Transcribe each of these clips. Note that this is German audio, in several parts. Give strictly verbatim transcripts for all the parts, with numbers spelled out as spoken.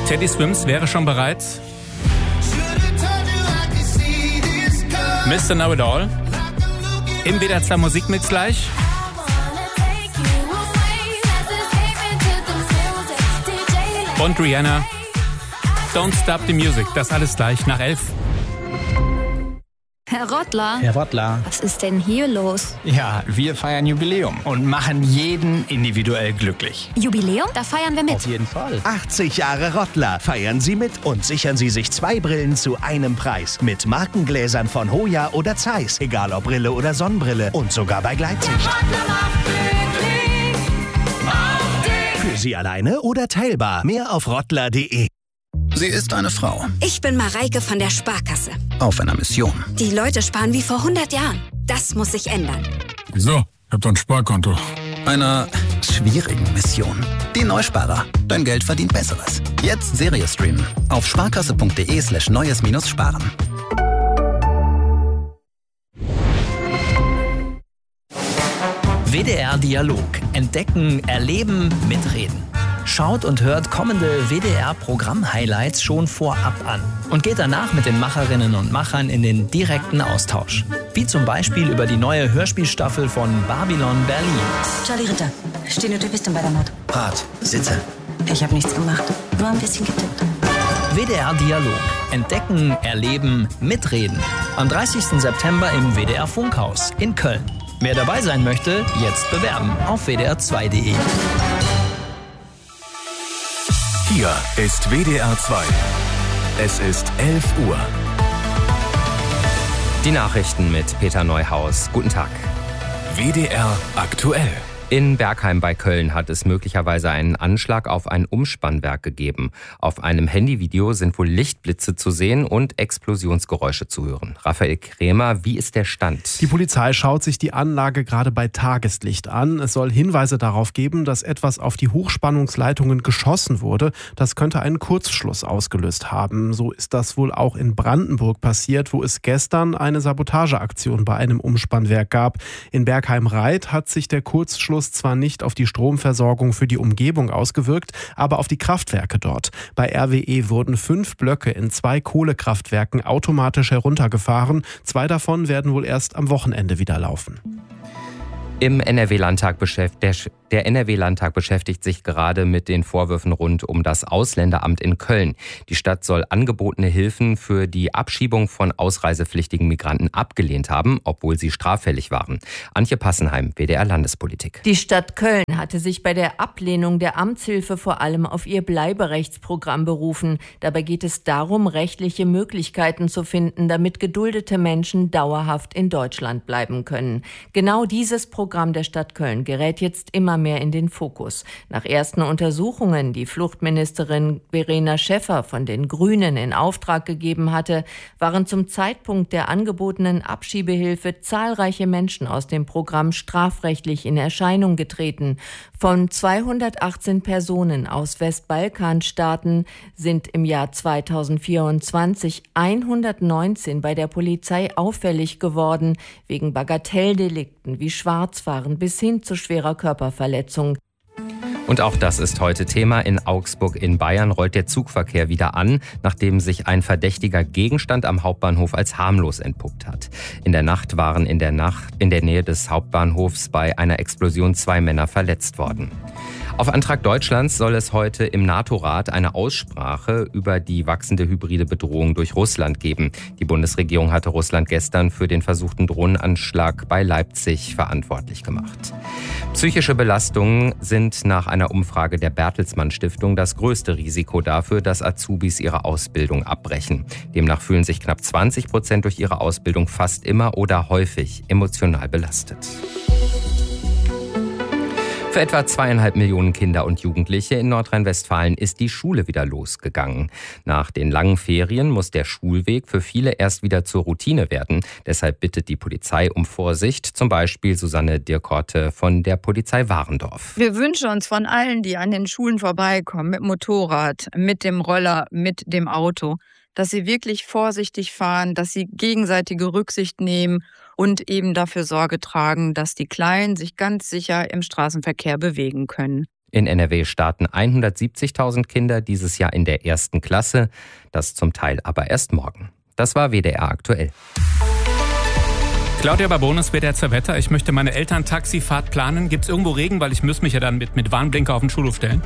Teddy Swims wäre schon bereit. Mister Know It All. Im W D R zwei Musikmix gleich. Und Rihanna. Don't Stop the Music. Das alles gleich nach elf. Herr Rottler. Herr Rottler. Was ist denn hier los? Ja, wir feiern Jubiläum und machen jeden individuell glücklich. Jubiläum? Da feiern wir mit. Auf jeden Fall. achtzig Jahre Rottler. Feiern Sie mit und sichern Sie sich zwei Brillen zu einem Preis. Mit Markengläsern von Hoya oder Zeiss. Egal ob Brille oder Sonnenbrille. Und sogar bei Gleitsicht. Für Sie alleine oder teilbar. Mehr auf rottler punkt de. Sie ist eine Frau. Ich bin Mareike von der Sparkasse. Auf einer Mission. Die Leute sparen wie vor hundert Jahren. Das muss sich ändern. Wieso? Ich hab doch ein Sparkonto. Einer schwierigen Mission. Die Neusparer. Dein Geld verdient Besseres. Jetzt Serie streamen. Auf sparkasse.de slash neues minus sparen. W D R Dialog. Entdecken, erleben, mitreden. Schaut und hört kommende W D R-Programm-Highlights schon vorab an und geht danach mit den Macherinnen und Machern in den direkten Austausch. Wie zum Beispiel über die neue Hörspielstaffel von Babylon Berlin. Charlie Ritter, stehende Typistin bei der Mord. Rat, sitze. Ich habe nichts gemacht, nur ein bisschen getippt. W D R Dialog. Entdecken, erleben, mitreden. Am dreißigsten September im W D R Funkhaus in Köln. Wer dabei sein möchte, jetzt bewerben auf w d r zwei punkt de. Hier ist W D R zwei. Es ist elf Uhr. Die Nachrichten mit Peter Neuhaus. Guten Tag. W D R aktuell. In Bergheim bei Köln hat es möglicherweise einen Anschlag auf ein Umspannwerk gegeben. Auf einem Handyvideo sind wohl Lichtblitze zu sehen und Explosionsgeräusche zu hören. Raphael Krämer, wie ist der Stand? Die Polizei schaut sich die Anlage gerade bei Tageslicht an. Es soll Hinweise darauf geben, dass etwas auf die Hochspannungsleitungen geschossen wurde. Das könnte einen Kurzschluss ausgelöst haben. So ist das wohl auch in Brandenburg passiert, wo es gestern eine Sabotageaktion bei einem Umspannwerk gab. In Bergheim-Reit hat sich der Kurzschluss zwar nicht auf die Stromversorgung für die Umgebung ausgewirkt, aber auf die Kraftwerke dort. Bei R W E wurden fünf Blöcke in zwei Kohlekraftwerken automatisch heruntergefahren. Zwei davon werden wohl erst am Wochenende wieder laufen. Im N R W-Landtag beschäftigt, der N R W-Landtag beschäftigt sich gerade mit den Vorwürfen rund um das Ausländeramt in Köln. Die Stadt soll angebotene Hilfen für die Abschiebung von ausreisepflichtigen Migranten abgelehnt haben, obwohl sie straffällig waren. Antje Passenheim, W D R Landespolitik. Die Stadt Köln hatte sich bei der Ablehnung der Amtshilfe vor allem auf ihr Bleiberechtsprogramm berufen. Dabei geht es darum, rechtliche Möglichkeiten zu finden, damit geduldete Menschen dauerhaft in Deutschland bleiben können. Genau dieses Programm Programm der Stadt Köln gerät jetzt immer mehr in den Fokus. Nach ersten Untersuchungen, die Fluchtministerin Verena Schäffer von den Grünen in Auftrag gegeben hatte, waren zum Zeitpunkt der angebotenen Abschiebehilfe zahlreiche Menschen aus dem Programm strafrechtlich in Erscheinung getreten. Von zweihundertachtzehn Personen aus Westbalkanstaaten sind im Jahr zweitausendvierundzwanzig hundertneunzehn bei der Polizei auffällig geworden, wegen Bagatelldelikten wie Schwarzfahren bis hin zu schwerer Körperverletzung. Und auch das ist heute Thema. In Augsburg in Bayern rollt der Zugverkehr wieder an, nachdem sich ein verdächtiger Gegenstand am Hauptbahnhof als harmlos entpuppt hat. In der Nacht waren in der Nacht in der Nähe des Hauptbahnhofs bei einer Explosion zwei Männer verletzt worden. Auf Antrag Deutschlands soll es heute im NATO-Rat eine Aussprache über die wachsende hybride Bedrohung durch Russland geben. Die Bundesregierung hatte Russland gestern für den versuchten Drohnenanschlag bei Leipzig verantwortlich gemacht. Psychische Belastungen sind nach einer Umfrage der Bertelsmann Stiftung das größte Risiko dafür, dass Azubis ihre Ausbildung abbrechen. Demnach fühlen sich knapp zwanzig Prozent durch ihre Ausbildung fast immer oder häufig emotional belastet. Für etwa zweieinhalb Millionen Kinder und Jugendliche in Nordrhein-Westfalen ist die Schule wieder losgegangen. Nach den langen Ferien muss der Schulweg für viele erst wieder zur Routine werden. Deshalb bittet die Polizei um Vorsicht, zum Beispiel Susanne Dirkorte von der Polizei Warendorf. Wir wünschen uns von allen, die an den Schulen vorbeikommen, mit dem Motorrad, mit dem Roller, mit dem Auto, dass sie wirklich vorsichtig fahren, dass sie gegenseitige Rücksicht nehmen und eben dafür Sorge tragen, dass die Kleinen sich ganz sicher im Straßenverkehr bewegen können. In N R W starten hundertsiebzigtausend Kinder dieses Jahr in der ersten Klasse. Das zum Teil aber erst morgen. Das war W D R aktuell. Claudia Babonus, W D R zwei Wetter. Ich möchte meine Eltern Taxifahrt planen. Gibt es irgendwo Regen? Weil ich muss mich ja dann mit, mit Warnblinker auf den Schulhof stellen.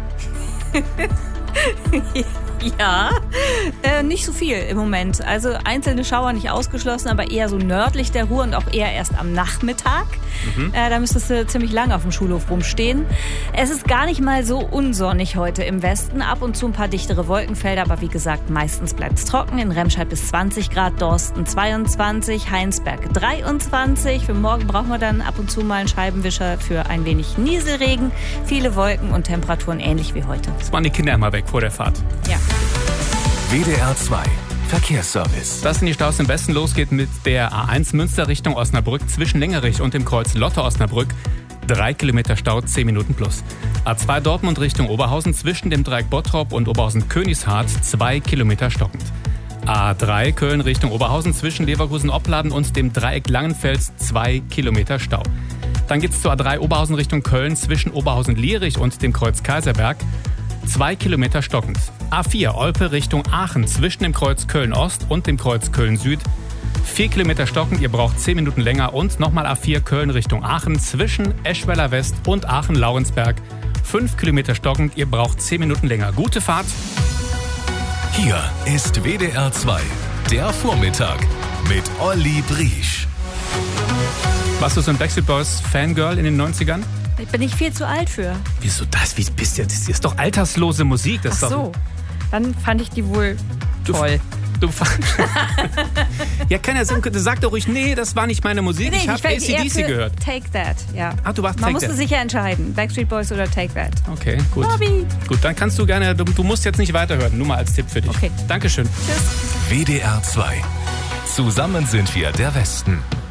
Ja, äh, nicht so viel im Moment. Also einzelne Schauer nicht ausgeschlossen, aber eher so nördlich der Ruhr und auch eher erst am Nachmittag. Mhm. Äh, da müsstest du ziemlich lange auf dem Schulhof rumstehen. Es ist gar nicht mal so unsonnig heute im Westen. Ab und zu ein paar dichtere Wolkenfelder, aber wie gesagt, meistens bleibt es trocken. In Remscheid bis zwanzig Grad, Dorsten zweiundzwanzig, Heinsberg dreiundzwanzig. Für morgen brauchen wir dann ab und zu mal einen Scheibenwischer für ein wenig Nieselregen. Viele Wolken und Temperaturen ähnlich wie heute. Das waren die Kinder immer weg vor der Fahrt. Ja. W D R zwei Verkehrsservice. Das sind die Staus im Westen. Losgeht mit der A eins Münster Richtung Osnabrück zwischen Längerich und dem Kreuz Lotte-Osnabrück. Drei Kilometer Stau, zehn Minuten plus. A zwei Dortmund Richtung Oberhausen zwischen dem Dreieck Bottrop und Oberhausen-Königshardt. Zwei Kilometer stockend. A drei Köln Richtung Oberhausen zwischen Leverkusen-Opladen und dem Dreieck Langenfels. Zwei Kilometer Stau. Dann geht's zur A drei Oberhausen Richtung Köln zwischen Oberhausen-Lierich und dem Kreuz Kaiserberg. Zwei Kilometer stockend. A vier Olpe Richtung Aachen zwischen dem Kreuz Köln-Ost und dem Kreuz Köln-Süd. Vier Kilometer stockend, ihr braucht zehn Minuten länger. Und nochmal A vier Köln Richtung Aachen zwischen Eschweiler West und Aachen-Laurensberg. Fünf Kilometer stockend, ihr braucht zehn Minuten länger. Gute Fahrt. Hier ist W D R zwei, der Vormittag mit Olli Briesch. Warst du so ein Backstreet Boys Fangirl in den neunzigern? Ich bin nicht viel zu alt für. Wieso das? Wie bist du? Das ist doch alterslose Musik. Das Ach ist doch so, dann fand ich die wohl toll. Du, du ja, kann ja sagen, sag doch ruhig, nee, das war nicht meine Musik. Nee, ich habe A C D C gehört. Take That, ja. Ah, du warst Man Take musste That. sich ja entscheiden, Backstreet Boys oder Take That. Okay, gut. Bobby. Gut, dann kannst du gerne, du, du musst jetzt nicht weiterhören, nur mal als Tipp für dich. Okay. Dankeschön. Tschüss. W D R zwei. Zusammen sind wir der Westen.